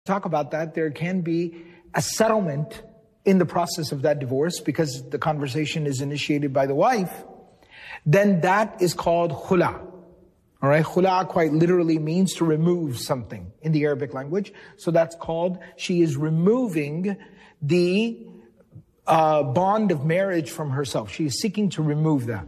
talk about that, there can be a settlement in the process of that divorce because the conversation is initiated by the wife, then that is called khula. All right, khula quite literally means to remove something in the Arabic language. So that's called, she is removing the bond of marriage from herself. She is seeking to remove that.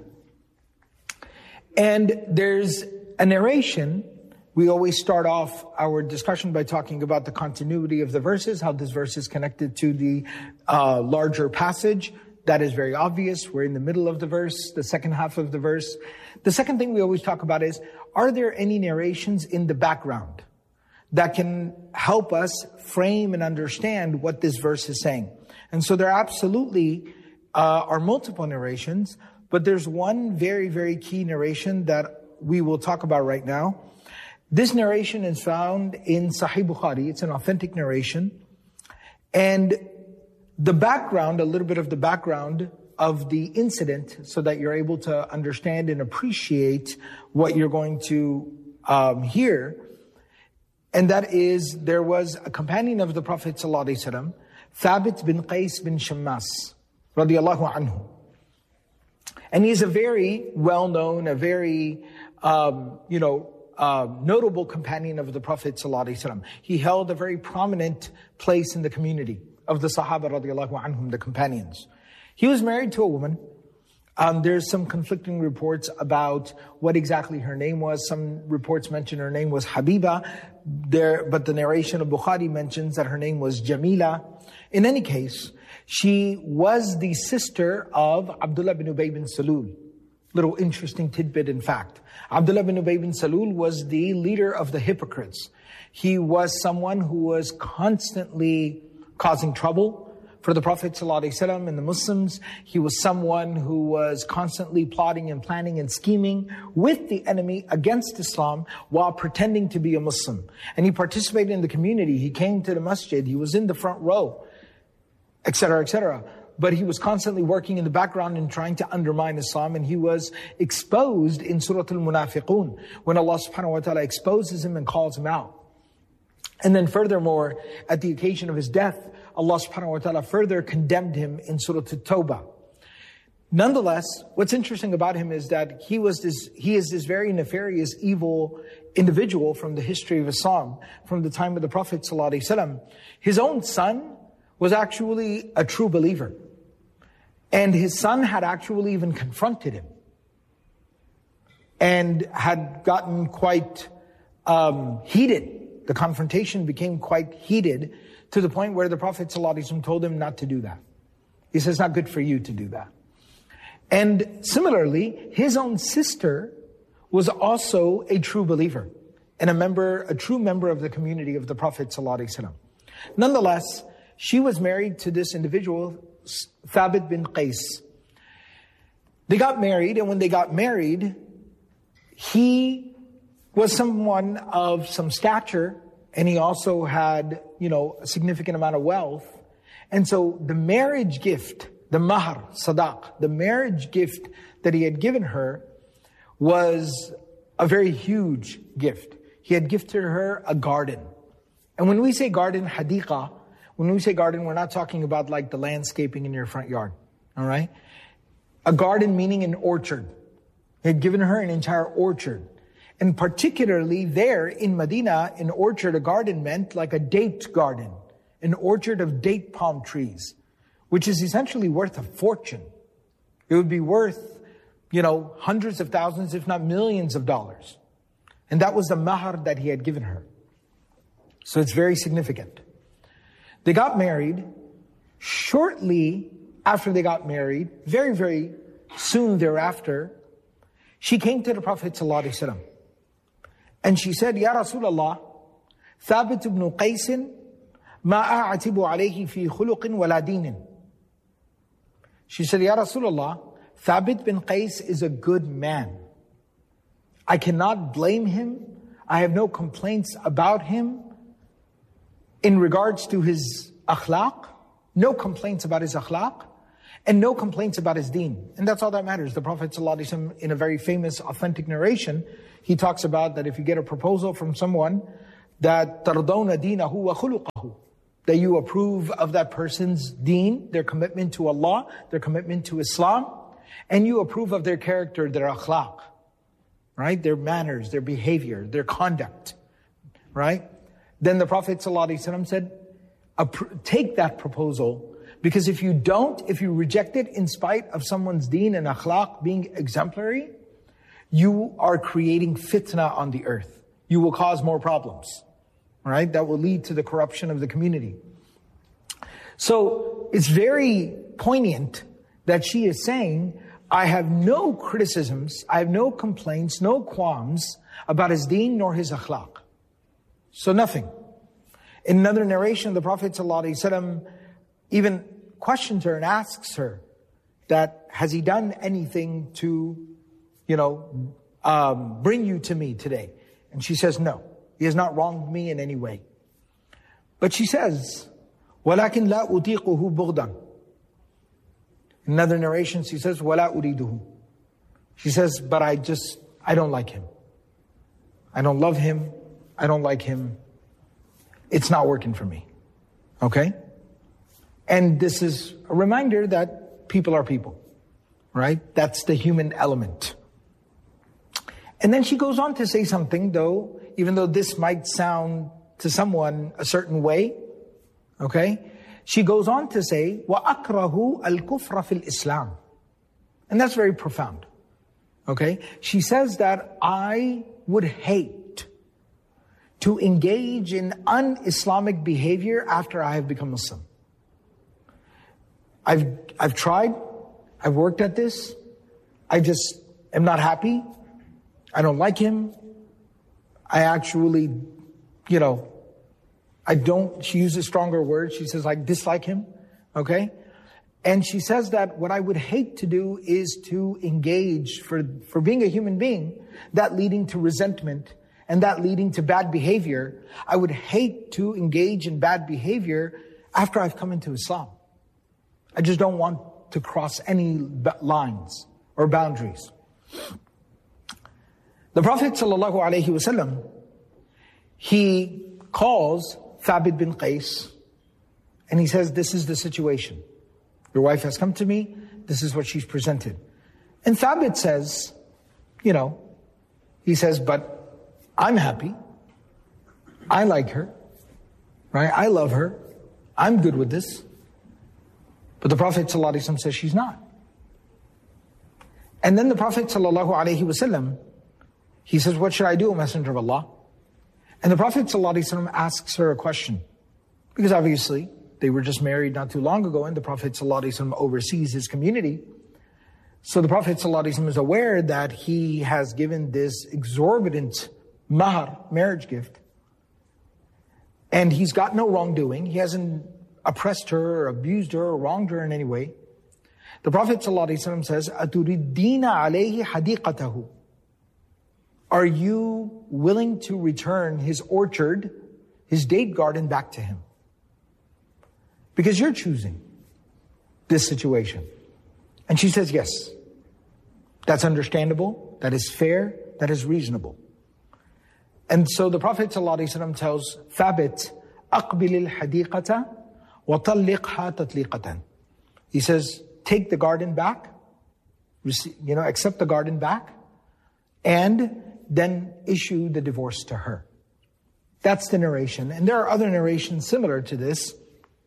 And there's a narration. We always start off our discussion by talking about the continuity of the verses, how this verse is connected to the larger passage. That is very obvious. We're in the middle of the verse, the second half of the verse. The second thing we always talk about is, are there any narrations in the background that can help us frame and understand what this verse is saying? And so there absolutely are multiple narrations, but there's one very, very key narration that we will talk about right now. This narration is found in Sahih Bukhari. It's an authentic narration. And the background, a little bit of the background of the incident so that you're able to understand and appreciate what you're going to hear. And that is, there was a companion of the Prophet ﷺ, Thabit bin Qais bin Shammas, radiyallahu anhu. And he's a very well-known, a very, notable companion of the Prophet ﷺ. He held a very prominent place in the community of the Sahaba radiallahu anhum, the companions. He was married to a woman. There's some conflicting reports about what exactly her name was. Some reports mention her name was Habiba, but the narration of Bukhari mentions that her name was Jamila. In any case, she was the sister of Abdullah bin Ubay bin Salul. Little interesting tidbit in fact. Abdullah bin Ubay bin Salul was the leader of the hypocrites. He was someone who was constantly causing trouble for the Prophet ﷺ and the Muslims. He was someone who was constantly plotting and planning and scheming with the enemy against Islam while pretending to be a Muslim. And he participated in the community. He came to the masjid. He was in the front row, etc., etc. But he was constantly working in the background and trying to undermine Islam. And he was exposed in Surah Al-Munafiqun, when Allah subhanahu wa ta'ala exposes him and calls him out. And then furthermore, at the occasion of his death, Allah subhanahu wa ta'ala further condemned him in Surah At-Tawbah. Nonetheless, what's interesting about him is that he is this very nefarious, evil individual from the history of Islam, from the time of the Prophet ﷺ. His own son was actually a true believer. And his son had actually even confronted him and had gotten quite heated. The confrontation became quite heated to the point where the Prophet ﷺ told him not to do that. He says, it's not good for you to do that. And similarly, his own sister was also a true believer and a true member of the community of the Prophet ﷺ. Nonetheless, she was married to this individual, Thabit bin Qais. They got married, and when they got married, he was someone of some stature, and he also had, a significant amount of wealth. And so the marriage gift, the mahar, sadaq, the marriage gift that he had given her was a very huge gift. He had gifted her a garden. And when we say garden, hadiqa, when we say garden, we're not talking about like the landscaping in your front yard, all right? A garden meaning an orchard. He had given her an entire orchard. And particularly there in Medina, an orchard, a garden meant like a date garden, an orchard of date palm trees, which is essentially worth a fortune. It would be worth, hundreds of thousands, if not millions of dollars. And that was the mahar that he had given her. So it's very significant. They got married. Shortly after they got married, very, very soon thereafter, she came to the Prophet ﷺ. And she said, Ya Rasulullah, Thabit ibn Qais, ma a'atibu alayhi fi khuluqin wala dinin. She said, Ya Rasulullah, Thabit bin Qais is a good man. I cannot blame him. I have no complaints about him. In regards to his akhlaq, no complaints about his akhlaq, and no complaints about his deen. And that's all that matters. The Prophet ﷺ, in a very famous, authentic narration, he talks about that if you get a proposal from someone that تَرْضَوْنَ دِينَهُ وَخُلُقَهُ, that you approve of that person's deen, their commitment to Allah, their commitment to Islam, and you approve of their character, their akhlaq, right? Their manners, their behavior, their conduct, right? Then the Prophet ﷺ said, take that proposal, because if you don't, if you reject it in spite of someone's deen and akhlaq being exemplary, you are creating fitna on the earth. You will cause more problems, right? That will lead to the corruption of the community. So it's very poignant that she is saying, I have no criticisms, I have no complaints, no qualms about his deen nor his akhlaq. So nothing. In another narration, the Prophet ﷺ even questions her and asks her that, has he done anything to, bring you to me today? And she says, no, he has not wronged me in any way. But she says, وَلَكِنْ لَا أُطِيقُهُ بُغْضًا. In another narration, she says, وَلَا أُرِيدُهُ. She says, but I don't like him. I don't love him. I don't like him. It's not working for me. Okay? And this is a reminder that people are people, right? That's the human element. And then she goes on to say something, though, even though this might sound to someone a certain way, okay? She goes on to say, وَأَكْرَهُ الْكُفْرَ فِي الْإِسْلَامِ. And that's very profound, okay? She says that I would hate to engage in un-Islamic behavior after I have become Muslim. I've tried, I've worked at this, I just am not happy, I don't like him, I actually, she uses stronger words, she says I dislike him, okay? And she says that what I would hate to do is to engage for being a human being, that leading to resentment, and that leading to bad behavior. I would hate to engage in bad behavior after I've come into Islam. I just don't want to cross any lines or boundaries. The Prophet ﷺ, he calls Thabit bin Qais and he says, this is the situation. Your wife has come to me, this is what she's presented. And Thabit says, he says, but I'm happy. I like her, right? I love her. I'm good with this. But the Prophet ﷺ says she's not. And then the Prophet ﷺ, he says, what should I do, O Messenger of Allah? And the Prophet ﷺ asks her a question. Because obviously, they were just married not too long ago, and the Prophet ﷺ oversees his community. So the Prophet ﷺ is aware that he has given this exorbitant mahar, marriage gift, and he's got no wrongdoing. He hasn't oppressed her or abused her or wronged her in any way. The Prophet ﷺ says, أَتُرِدِّينَ عَلَيْهِ حَدِيقَتَهُ. Are you willing to return his orchard, his date garden back to him? Because you're choosing this situation. And she says, yes. That's understandable, that is fair, that is reasonable. And so the Prophet ﷺ tells Thabit, أَقْبِلِ الْحَدِيقَةَ وَطَلِّقْهَا تَطْلِيقَةً. He says, take the garden back, accept the garden back, and then issue the divorce to her. That's the narration. And there are other narrations similar to this,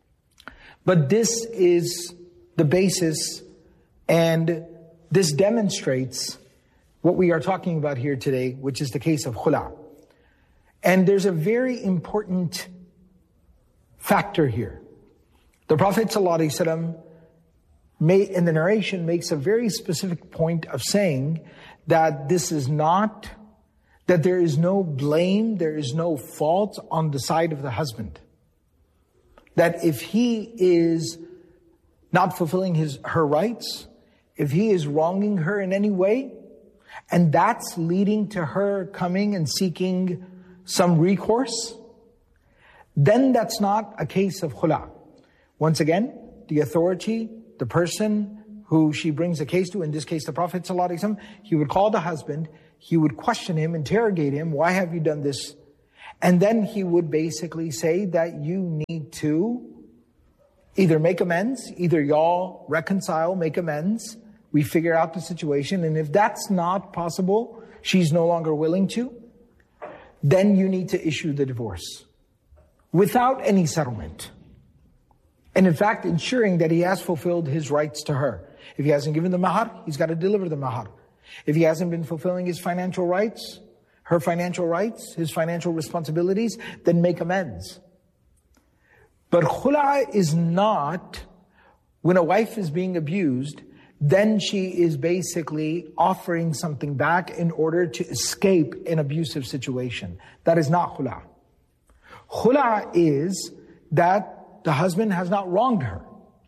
but this is the basis, and this demonstrates what we are talking about here today, which is the case of khula'. And there's a very important factor here. The Prophet ﷺ in the narration makes a very specific point of saying that this is not, that there is no blame, there is no fault on the side of the husband. That if he is not fulfilling her rights, if he is wronging her in any way, and that's leading to her coming and seeking some recourse, then that's not a case of khula'. Once again, the authority, the person who she brings a case to, in this case the Prophet ﷺ, he would call the husband, he would question him, interrogate him, why have you done this? And then he would basically say that you need to either make amends, either y'all reconcile, make amends, we figure out the situation, and if that's not possible, she's no longer willing to, then you need to issue the divorce without any settlement. And in fact, ensuring that he has fulfilled his rights to her. If he hasn't given the mahar, he's got to deliver the mahar. If he hasn't been fulfilling his financial rights, her financial rights, his financial responsibilities, then make amends. But khula is not, when a wife is being abused, then she is basically offering something back in order to escape an abusive situation. That is not khula. Khula is that the husband has not wronged her,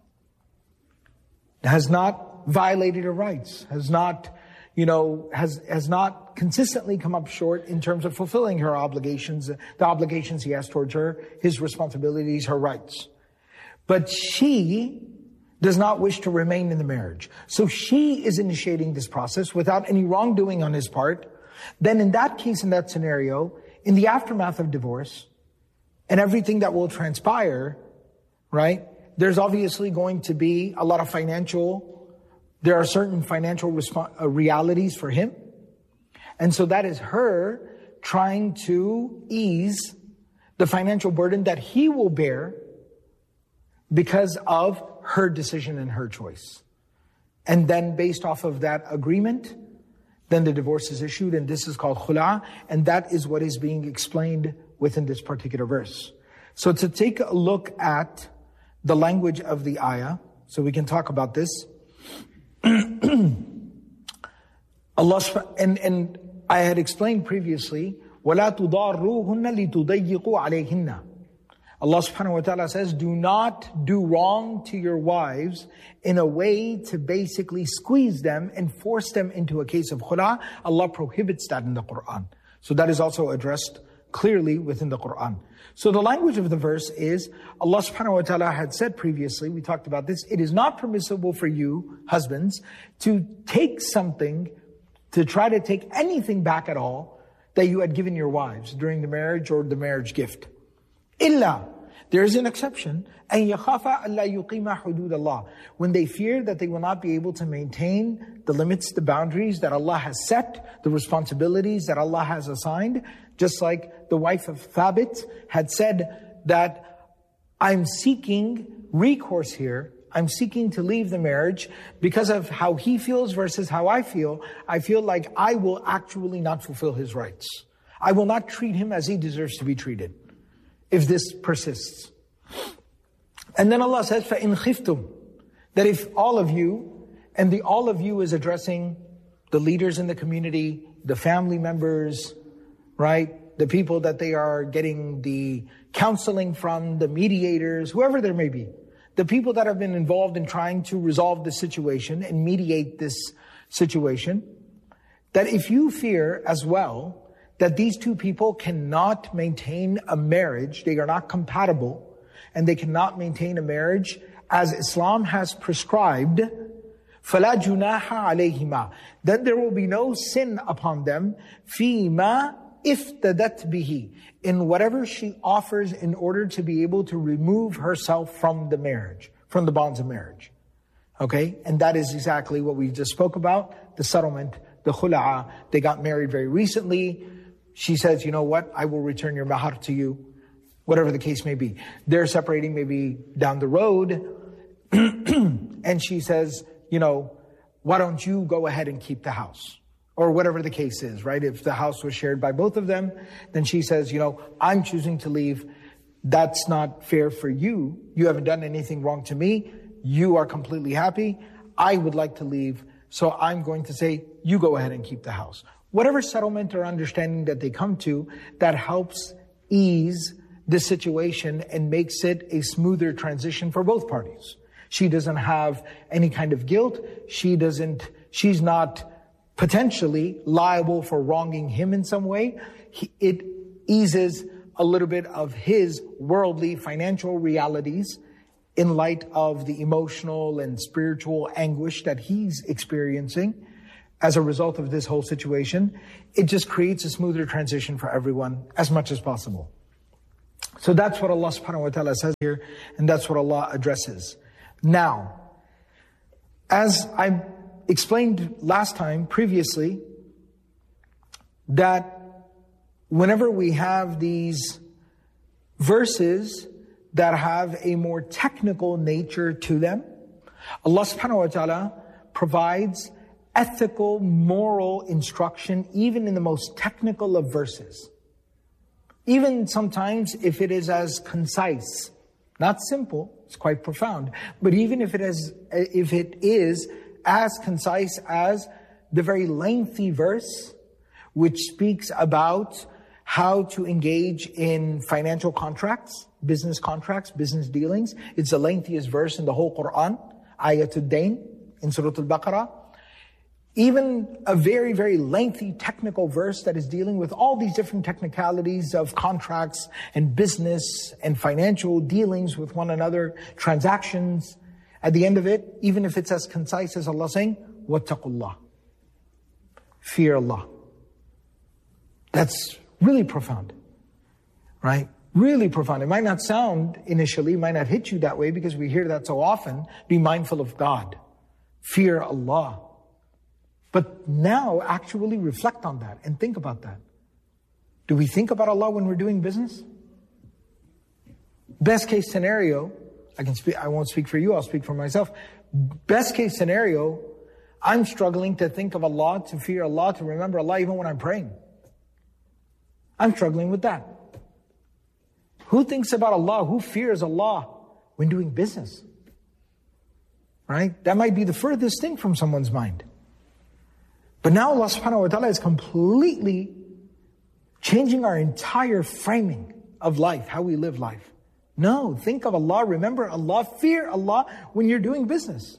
has not violated her rights, has not consistently come up short in terms of fulfilling her obligations, the obligations he has towards her, his responsibilities, her rights. But she does not wish to remain in the marriage. So she is initiating this process without any wrongdoing on his part. Then in that case, in that scenario, in the aftermath of divorce, and everything that will transpire, right? There's obviously going to be a lot of there are certain financial realities for him. And so that is her trying to ease the financial burden that he will bear because of her decision and her choice. And then based off of that agreement, then the divorce is issued, and this is called khula, and that is what is being explained within this particular verse. So to take a look at the language of the ayah, so we can talk about this. Allah, and I had explained previously, وَلَا تُضَارُّوهُنَّ لِتُضَيِّقُوا عَلَيْهِنَّ. Allah subhanahu wa ta'ala says, do not do wrong to your wives in a way to basically squeeze them and force them into a case of khula. Allah prohibits that in the Quran. So that is also addressed clearly within the Quran. So the language of the verse is, Allah subhanahu wa ta'ala had said previously, we talked about this, it is not permissible for you, husbands, to take something, to try to take anything back at all that you had given your wives during the marriage or the marriage gift. Illa, there is an exception, أَن يَخَافَ أَلَّا يُقِيمَ حُدُودَ اللَّهِ, when they fear that they will not be able to maintain the limits, the boundaries that Allah has set, the responsibilities that Allah has assigned. Just like the wife of Thabit had said that I'm seeking recourse here, I'm seeking to leave the marriage because of how he feels versus how I feel. I feel like I will actually not fulfill his rights. I will not treat him as he deserves to be treated if this persists. And then Allah says, فَإِنْ خِفْتُمْ, that if all of you, and the all of you is addressing the leaders in the community, the family members, right? The people that they are getting the counseling from, the mediators, whoever there may be. The people that have been involved in trying to resolve the situation and mediate this situation. That if you fear as well that these two people cannot maintain a marriage, they are not compatible, and they cannot maintain a marriage as Islam has prescribed, فَلَا جُنَاحَ عَلَيْهِمَا, then there will be no sin upon them, فِيمَا افتدت به, in whatever she offers in order to be able to remove herself from the marriage, from the bonds of marriage. Okay? And that is exactly what we just spoke about, the settlement, the khula'a. They got married very recently. She says, you know what? I will return your mahar to you, whatever the case may be. They're separating maybe down the road. And she says, you know, why don't you go ahead and keep the house? Or whatever the case is, right? If the house was shared by both of them, then she says, you know, I'm choosing to leave. That's not fair for you. You haven't done anything wrong to me. You are completely happy. I would like to leave. So I'm going to say, you go ahead and keep the house. Whatever settlement or understanding that they come to that helps ease the situation and makes it a smoother transition for both parties. She doesn't have any kind of guilt. She's not potentially liable for wronging him in some way. It eases a little bit of his worldly financial realities in light of the emotional and spiritual anguish that he's experiencing. as a result of this whole situation, it just creates a smoother transition for everyone as much as possible. So that's what Allah subhanahu wa ta'ala says here, and that's what Allah addresses. Now, as I explained last time, previously, that whenever we have these verses that have a more technical nature to them, Allah subhanahu wa ta'ala provides ethical, moral instruction even in the most technical of verses. Even sometimes if it is as concise, not simple, it's quite profound, but even if it is as concise as the very lengthy verse which speaks about how to engage in financial contracts, business dealings. It's the lengthiest verse in the whole Quran, Ayatul Dain in Surah Al-Baqarah. Even a very, very lengthy technical verse that is dealing with all these different technicalities of contracts and business and financial dealings with one another, transactions. At the end of it, even if it's as concise as Allah saying, وَاتَّقُوا Fear Allah. That's really profound, right? Really profound. It might not sound initially, might not hit you that way because we hear that so often. Be mindful of God. Fear Allah. But now actually reflect on that and think about that. Do we think about Allah when we're doing business? Best case scenario, I won't speak for you, I'll speak for myself. Best case scenario, I'm struggling to think of Allah, to fear Allah, to remember Allah even when I'm praying. I'm struggling with that. Who thinks about Allah? Who fears Allah when doing business? Right? That might be the furthest thing from someone's mind. But now Allah subhanahu wa ta'ala is completely changing our entire framing of life, how we live life. No, think of Allah, remember Allah, fear Allah when you're doing business.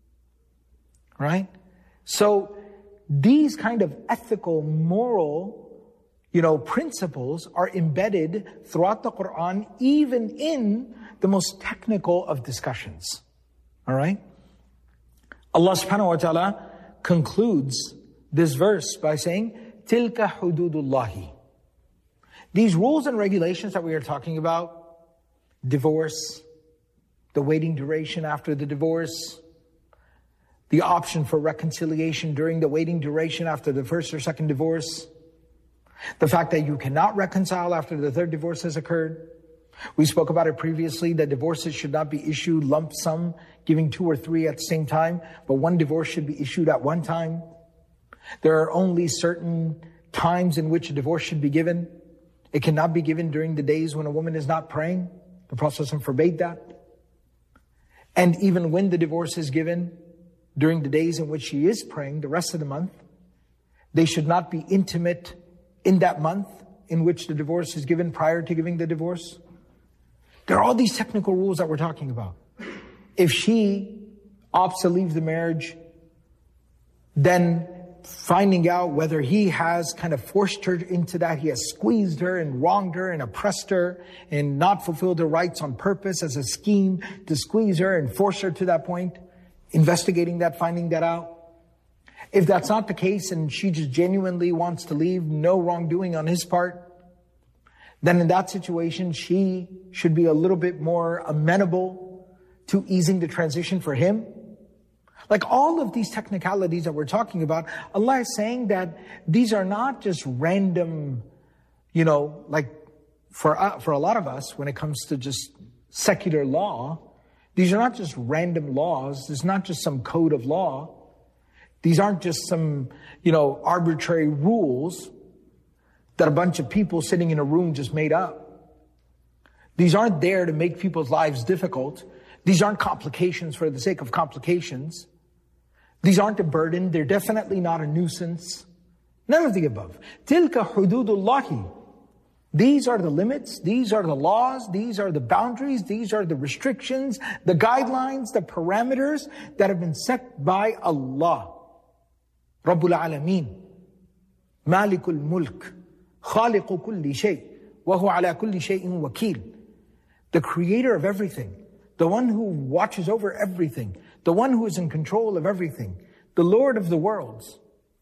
Right? So these kind of ethical, moral, principles are embedded throughout the Quran, even in the most technical of discussions. All right? Allah subhanahu wa ta'ala concludes this verse by saying, Tilka hududullahi. These rules and regulations that we are talking about, divorce, the waiting duration after the divorce, the option for reconciliation during the waiting duration after the first or second divorce, the fact that you cannot reconcile after the third divorce has occurred. We spoke about it previously, that divorces should not be issued lump sum, giving 2 or 3 at the same time, but one divorce should be issued at one time. There are only certain times in which a divorce should be given. It cannot be given during the days when a woman is not praying. The Prophet forbade that. And even when the divorce is given, during the days in which she is praying, the rest of the month, they should not be intimate in that month in which the divorce is given prior to giving the divorce. There are all these technical rules that we're talking about. If she opts to leave the marriage, then finding out whether he has kind of forced her into that, he has squeezed her and wronged her and oppressed her and not fulfilled her rights on purpose as a scheme to squeeze her and force her to that point, investigating that, finding that out. If that's not the case and she just genuinely wants to leave, no wrongdoing on his part, then in that situation, she should be a little bit more amenable to easing the transition for him. Like all of these technicalities that we're talking about, Allah is saying that these are not just random, like for a lot of us, when it comes to just secular law, these are not just random laws. It's not just some code of law. These aren't just some, arbitrary rules that a bunch of people sitting in a room just made up. These aren't there to make people's lives difficult. These aren't complications for the sake of complications. These aren't a burden. They're definitely not a nuisance. None of the above. Tilka hududullahi. These are the limits. These are the laws. These are the boundaries. These are the restrictions, the guidelines, the parameters that have been set by Allah. Rabbul Alameen. Malikul Mulk. Khaliqu kulli shay. Wa huwa ala kulli shay'in wakil. The creator of everything. The one who watches over everything. The one who is in control of everything. The Lord of the worlds.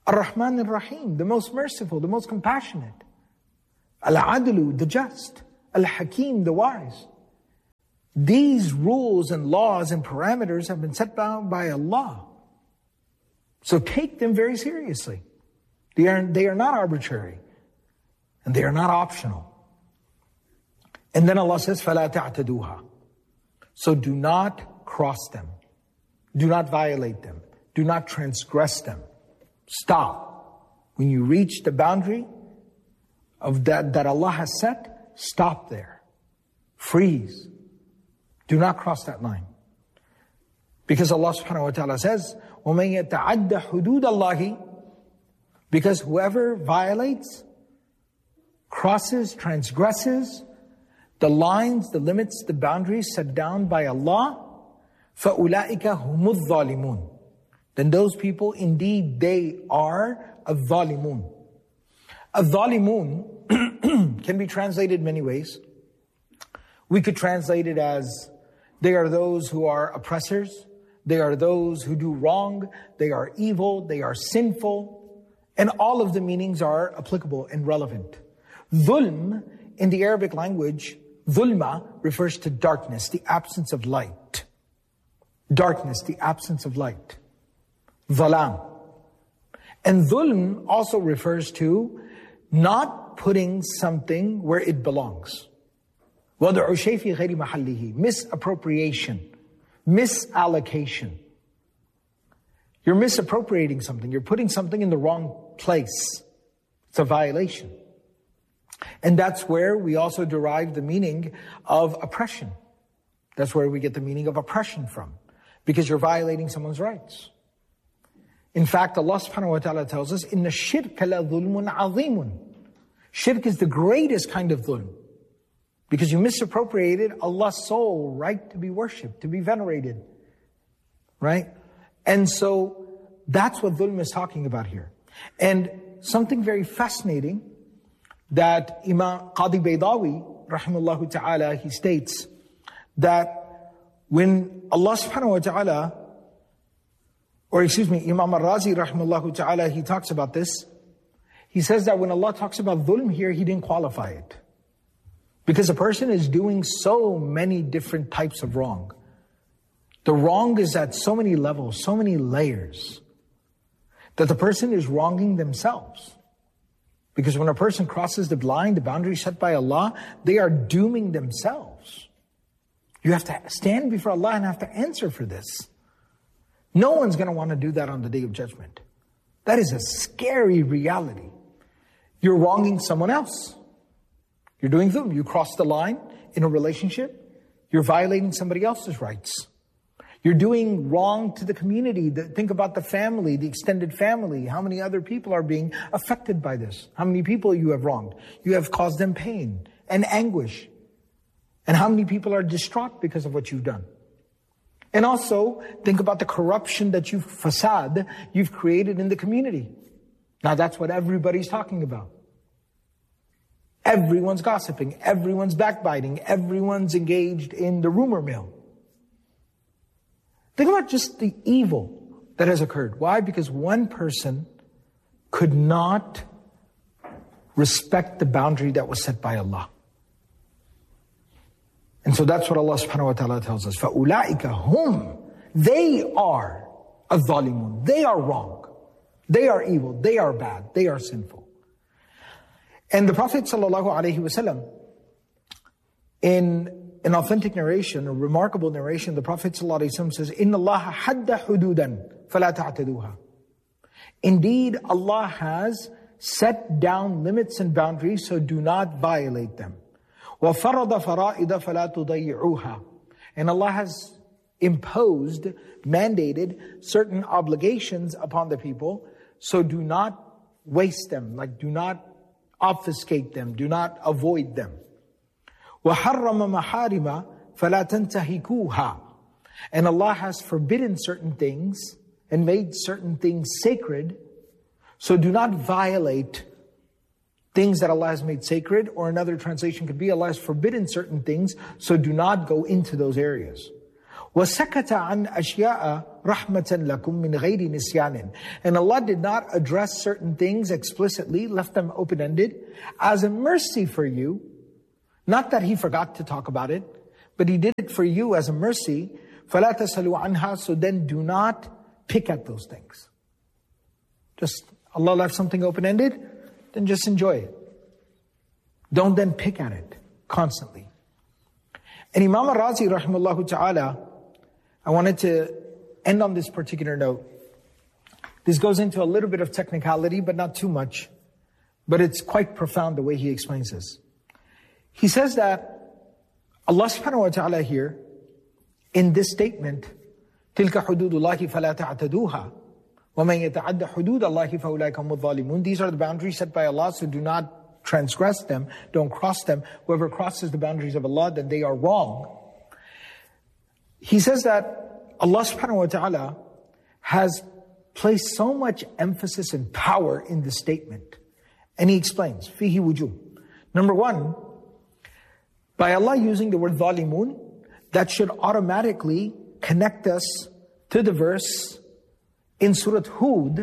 Ar-Rahman Ar-Rahim, the most merciful, the most compassionate. Al-Adlu, the just. Al-Hakim, the wise. These rules and laws and parameters have been set down by Allah. So take them very seriously. They are not arbitrary. And they are not optional. And then Allah says, فَلَا تَعْتَدُوهَا. So do not cross them. Do not violate them. Do not transgress them. Stop. When you reach the boundary of that Allah has set, stop there. Freeze. Do not cross that line. Because Allah subhanahu wa ta'ala says, وَمَنْ يَتَعَدَّ حُدُودَ اللَّهِ. Because whoever violates, crosses, transgresses the lines, the limits, the boundaries set down by Allah, فَأُولَٰئِكَ هُمُ الظَّالِمُونَ. Then those people, indeed, they are الظَّالِمُونَ. الظَّالِمُونَ can be translated many ways. We could translate it as, they are those who are oppressors, they are those who do wrong, they are evil, they are sinful, and all of the meanings are applicable and relevant. Dhulm, in the Arabic language, dhulma refers to darkness, the absence of light. Darkness, the absence of light. Dhalam. And dhulm also refers to not putting something where it belongs. وَضْعُ شَيْءٍ فِي غَيْرِ مَحَلِّهِ. Misappropriation. Misallocation. You're misappropriating something. You're putting something in the wrong place. It's a violation. And that's where we also derive the meaning of oppression. That's where we get the meaning of oppression from. Because you're violating someone's rights. In fact, Allah subhanahu wa ta'ala tells us, إِنَّ الشِّرْكَ لَظُلْمٌ عَظِيمٌ. Shirk is the greatest kind of dhulm. Because you misappropriated Allah's sole right to be worshipped, to be venerated. Right? And so, that's what dhulm is talking about here. And something very fascinating that Imam Qadi Baydawi, rahimahullah ta'ala, he states that when Allah subhanahu wa ta'ala, Imam Al-Razi, rahimahullah ta'ala, he talks about this. He says that when Allah talks about dhulm here, He didn't qualify it. Because a person is doing so many different types of wrong. The wrong is at so many levels, so many layers, that the person is wronging themselves. Because when a person crosses the line, the boundary set by Allah, they are dooming themselves. You have to stand before Allah and have to answer for this. No one's going to want to do that on the Day of Judgment. That is a scary reality. You're wronging someone else. You're doing dhulm. You cross the line in a relationship. You're violating somebody else's rights. You're doing wrong to the community. Think about the family, the extended family. How many other people are being affected by this? How many people you have wronged? You have caused them pain and anguish. And how many people are distraught because of what you've done? And also, think about the corruption that you've created in the community. Now that's what everybody's talking about. Everyone's gossiping, everyone's backbiting, everyone's engaged in the rumor mill. Think about just the evil that has occurred. Why? Because one person could not respect the boundary that was set by Allah. And so that's what Allah subhanahu wa ta'ala tells us. فَأُولَٰئِكَ هُمْ. They are الظَّالِمُونَ. They are wrong. They are evil. They are bad. They are sinful. And the Prophet sallallahu alaihi wasallam, in an authentic narration, a remarkable narration, the Prophet sallallahu alaihi wasallam says, إِنَّ اللَّهَ حَدَّ حُدُودًا فَلَا تَعْتَدُوهَا. Indeed, Allah has set down limits and boundaries, so do not violate them. وَفَرَضَ فَرَائِدَ فَلَا تُضَيِّعُوهَا. And Allah has imposed, mandated certain obligations upon the people, so do not waste them, like do not obfuscate them, do not avoid them. وَحَرَّمَ مَحَارِمَ فَلَا تَنْتَهِكُوهَا. And Allah has forbidden certain things and made certain things sacred, so do not violate things that Allah has made sacred, or another translation could be Allah has forbidden certain things, so do not go into those areas. وَسَكَتَ عَنْ أَشْيَاءَ رَحْمَةً رَحْمَةً لَكُمْ مِنْ غَيْرِ نِسْيَانٍ. And Allah did not address certain things explicitly, left them open-ended, as a mercy for you. Not that He forgot to talk about it, but He did it for you as a mercy. فَلَا تَسَلُوا عَنْهَا. So then do not pick at those things. Just, Allah left something open-ended, then just enjoy it. Don't then pick at it constantly. And Imam al-Razi, rahimahullah ta'ala, I wanted to end on this particular note. This goes into a little bit of technicality, but not too much. But it's quite profound the way he explains this. He says that Allah subhanahu wa ta'ala here, in this statement, تِلْكَ حُدُودُ اللَّهِ فَلَا تَعْتَدُوهَا وَمَنْ يَتَعَدَّ حُدُودَ اللَّهِ فَأُولَٰئِكَ هُمُ الظَّالِمُونَ. These are the boundaries set by Allah, so do not transgress them, don't cross them. Whoever crosses the boundaries of Allah, then they are wrong. He says that Allah subhanahu wa ta'ala has placed so much emphasis and power in this statement. And He explains, فِيهِ وُجُوهٌ. Number one, by Allah using the word ظَالِمُونَ, that should automatically connect us to the verse in Surah Hud.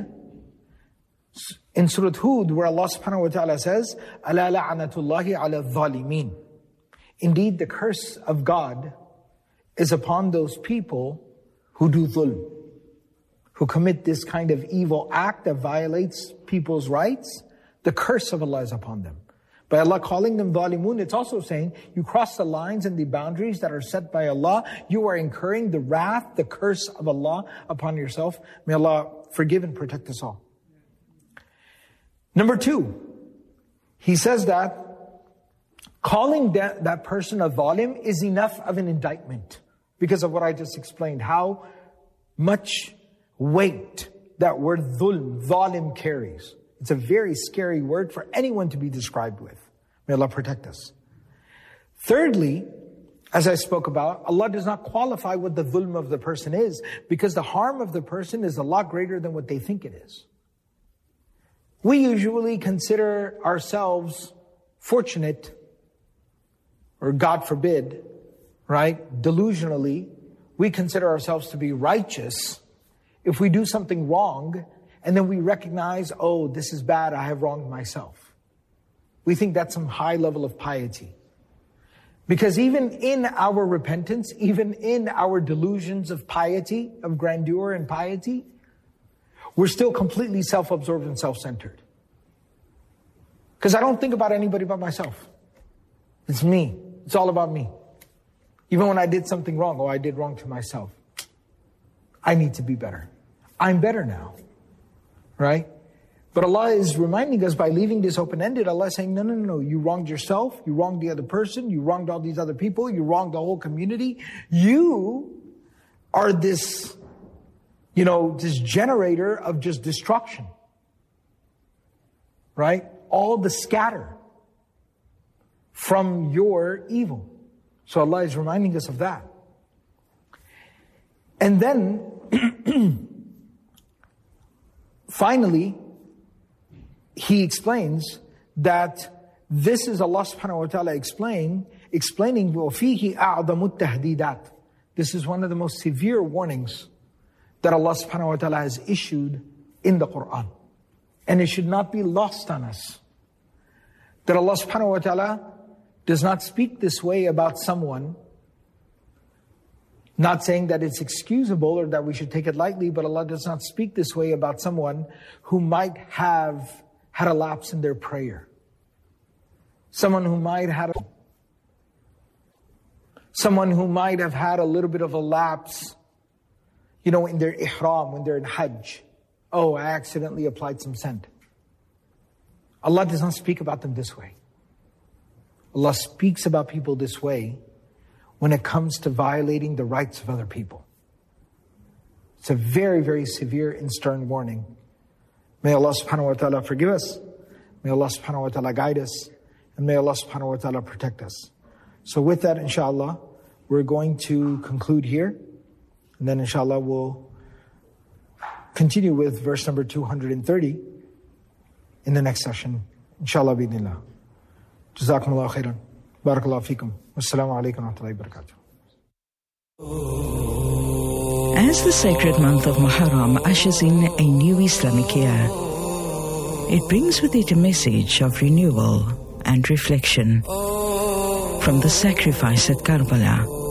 In Surah Hud, where Allah subhanahu wa ta'ala says, أَلَا لَعْنَةُ اللَّهِ عَلَى الظَّالِمِينَ. Indeed, the curse of God is upon those people who do dhulm, who commit this kind of evil act that violates people's rights. The curse of Allah is upon them. By Allah calling them dhalimun, it's also saying, you cross the lines and the boundaries that are set by Allah, you are incurring the wrath, the curse of Allah upon yourself. May Allah forgive and protect us all. Number two, he says that calling that person a dhalim is enough of an indictment. Because of what I just explained, how much weight that word dhulm, dhalim, carries. It's a very scary word for anyone to be described with. May Allah protect us. Thirdly, as I spoke about, Allah does not qualify what the dhulm of the person is, because the harm of the person is a lot greater than what they think it is. We usually consider ourselves fortunate, or God forbid, right? Delusionally, we consider ourselves to be righteous if we do something wrong and then we recognize, oh, this is bad, I have wronged myself. We think that's some high level of piety. Because even in our repentance, even in our delusions of piety, of grandeur and piety, we're still completely self-absorbed and self-centered. Because I don't think about anybody but myself. It's me. It's all about me. Even when I did something wrong, I did wrong to myself. I need to be better. I'm better now. Right? But Allah is reminding us by leaving this open-ended. Allah is saying, no. You wronged yourself. You wronged the other person. You wronged all these other people. You wronged the whole community. You are this, this generator of just destruction. Right? All the scatter from your evil. So Allah is reminding us of that. And then, finally, He explains that this is Allah subhanahu wa ta'ala explaining وَفِيهِ أَعْظَمُ التَّهْدِيدَاتِ. This is one of the most severe warnings that Allah subhanahu wa ta'ala has issued in the Quran. And it should not be lost on us that Allah subhanahu wa ta'ala does not speak this way about someone, not saying that it's excusable or that we should take it lightly, but Allah does not speak this way about someone who might have had a lapse in their prayer. Someone who might have had a little bit of a lapse, in their ihram, when they're in Hajj. Oh, I accidentally applied some scent. Allah does not speak about them this way. Allah speaks about people this way when it comes to violating the rights of other people. It's a very, very severe and stern warning. May Allah subhanahu wa ta'ala forgive us. May Allah subhanahu wa ta'ala guide us. And may Allah subhanahu wa ta'ala protect us. So with that, inshallah, we're going to conclude here. And then inshallah, we'll continue with verse number 230 in the next session. Inshallah, bi'idhnillah. Jazakumullah khairan. Barakallahu feekum. Wassalamu alaikum wa rahmatullahi wa barakatuh. As the sacred month of Muharram ushers in a new Islamic year, it brings with it a message of renewal and reflection. From the sacrifice at Karbala